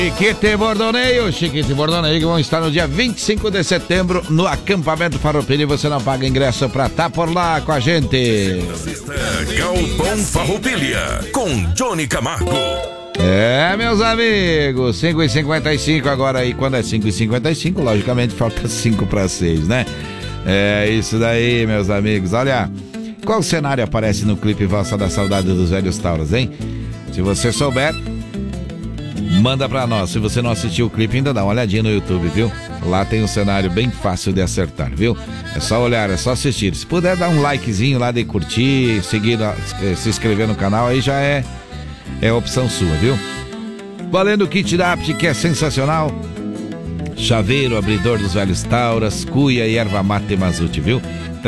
Chiquete Bordoneio, Chiquete Bordoneio, que vão estar no dia 25 de setembro no acampamento Farroupilha, e você não paga ingresso pra estar por lá com a gente. Galpão Farroupilha, com Johnny Camargo. Meus amigos, 5h55 agora, e quando é 5h55, logicamente falta 5 para 6, né? É isso daí, meus amigos. Olha, qual cenário aparece no clipe Valsa da Saudade dos Velhos Tauras, hein? Se você souber, manda pra nós. Se você não assistiu o clipe ainda, dá uma olhadinha no YouTube, viu? Lá tem um cenário bem fácil de acertar, viu? É só olhar, é só assistir. Se puder dar um likezinho lá, de curtir, seguir, se inscrever no canal, aí já é opção sua, viu? Valendo o kit da Apt, que é sensacional. Chaveiro, abridor dos Velhos Tauras, cuia e erva mate Mazute, viu?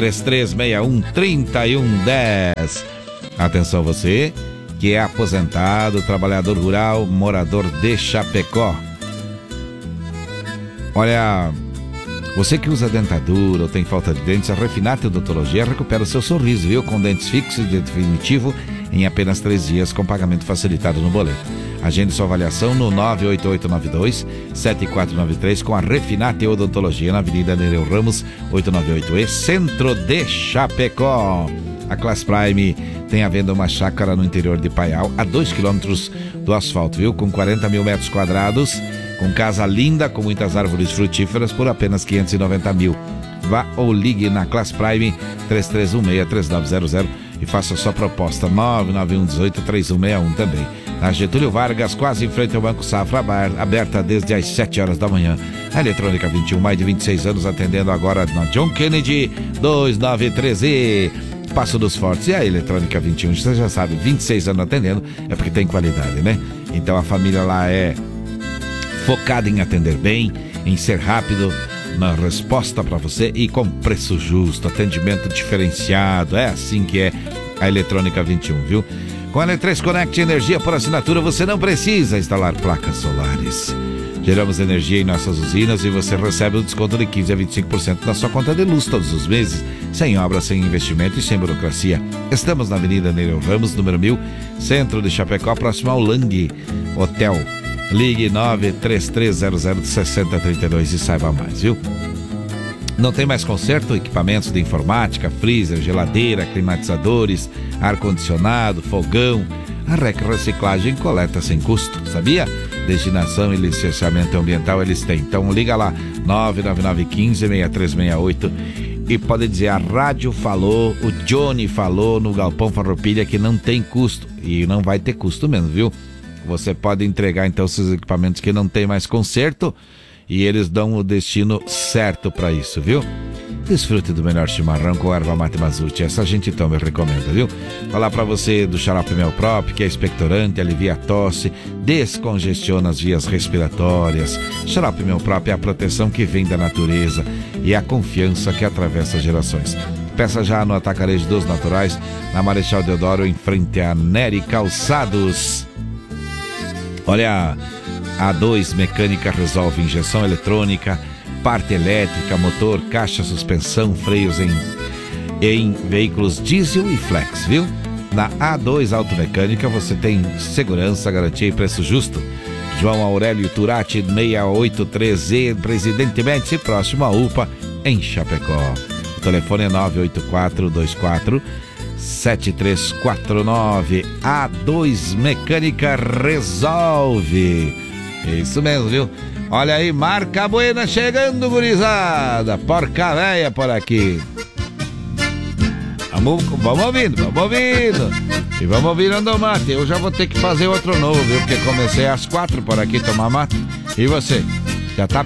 3361-3110. Atenção você que é aposentado, trabalhador rural, morador de Chapecó. Olha, você que usa dentadura ou tem falta de dentes, a Refinate Odontologia recupera o seu sorriso, viu? Com dentes fixos e definitivo em apenas 3 dias, com pagamento facilitado no boleto. Agende sua avaliação no 98892-7493 com a Refinate Odontologia, na Avenida Nereu Ramos, 898E, Centro de Chapecó. A Class Prime tem à venda uma chácara no interior de Paial, a 2 quilômetros do asfalto, viu? Com 40 mil metros quadrados, com casa linda, com muitas árvores frutíferas, por apenas 590 mil. Vá ou ligue na Class Prime 3316-3900 e faça sua proposta, 99118-3161 também. Na Getúlio Vargas, quase em frente ao Banco Safra, aberta desde as 7 horas da manhã. A Eletrônica 21, mais de 26 anos, atendendo agora na John Kennedy 293E. Passo dos Fortes. E a Eletrônica 21, você já sabe, 26 anos atendendo, é porque tem qualidade, né? Então a família lá é focada em atender bem, em ser rápido na resposta para você e com preço justo, atendimento diferenciado. É assim que é a Eletrônica 21, viu? Com a L3 Connect Energia por assinatura, você não precisa instalar placas solares. Geramos energia em nossas usinas e você recebe um desconto de 15% a 25% na sua conta de luz todos os meses, sem obra, sem investimento e sem burocracia. Estamos na Avenida Nereu Ramos, número 1000, centro de Chapecó, próximo ao Lang Hotel. Ligue 933006032 e saiba mais, viu? Não tem mais conserto? Equipamentos de informática, freezer, geladeira, climatizadores, ar-condicionado, fogão. A REC Reciclagem coleta sem custo, sabia? Destinação e licenciamento ambiental eles têm. Então liga lá, 99915-6368 e pode dizer, a rádio falou, o Johnny falou no Galpão Farroupilha que não tem custo. E não vai ter custo mesmo, viu? Você pode entregar então seus equipamentos que não tem mais conserto e eles dão o destino certo para isso, viu? Desfrute do melhor chimarrão com erva mate Mazute. Essa gente então me recomenda, viu? Falar para você do xarope Mel Prop, que é expectorante, alivia a tosse, descongestiona as vias respiratórias. Xarope Mel Prop é a proteção que vem da natureza e a confiança que atravessa gerações. Peça já no Atacarejo dos Naturais, na Marechal Deodoro, em frente a Nery Calçados. Olha, a A2 Mecânica resolve injeção eletrônica, parte elétrica, motor, caixa, suspensão, freios em veículos diesel e flex, viu? Na A2 Automecânica você tem segurança, garantia e preço justo. João Aurélio Turati 683E, Presidente Médici, próximo à UPA, em Chapecó. O telefone é 984-24-7349. A2 Mecânica resolve. Isso mesmo, viu? Olha aí, Marca Buena chegando, gurizada. Porca véia por aqui. Vamos ouvindo. E vamos ouvindo o mate. Eu já vou ter que fazer outro novo, viu? Porque comecei às 4 por aqui tomar mate. E você? Já tá